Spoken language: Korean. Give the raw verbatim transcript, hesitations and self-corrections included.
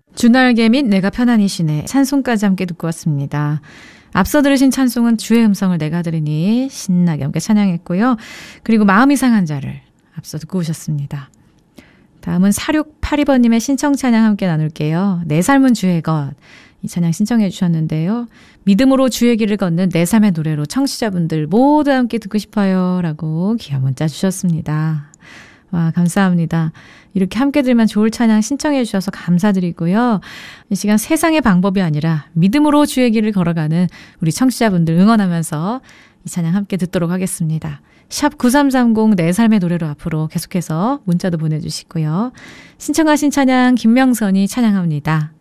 주날개 및 내가 편안히 쉬네 찬송까지 함께 듣고 왔습니다. 앞서 들으신 찬송은 주의 음성을 내가 들으니 신나게 함께 찬양했고요. 그리고 마음이 상한 자를 앞서 듣고 오셨습니다. 다음은 사육팔이 번님의 신청 찬양 함께 나눌게요. 내 삶은 주의 것. 이 찬양 신청해 주셨는데요. 믿음으로 주의 길을 걷는 내 삶의 노래로 청취자분들 모두 함께 듣고 싶어요 라고 귀한 문자 주셨습니다. 와, 감사합니다. 이렇게 함께 들으면 좋을 찬양 신청해 주셔서 감사드리고요. 이 시간 세상의 방법이 아니라 믿음으로 주의 길을 걸어가는 우리 청취자분들 응원하면서 이 찬양 함께 듣도록 하겠습니다. 샵 구삼삼공 내 삶의 노래로 앞으로 계속해서 문자도 보내주시고요. 신청하신 찬양 김명선이 찬양합니다.